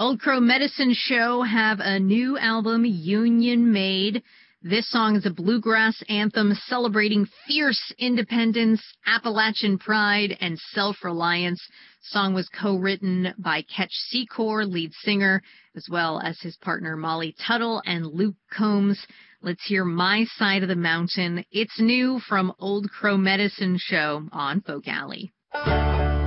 Old Crow Medicine Show have a new album, Union Made. This song is a bluegrass anthem celebrating fierce independence, Appalachian pride, and self-reliance. Song was co-written by Ketch Secor, lead singer, as well as his partner Molly Tuttle and Luke Combs. Let's hear My Side of the Mountain. It's new from Old Crow Medicine Show on Folk Alley.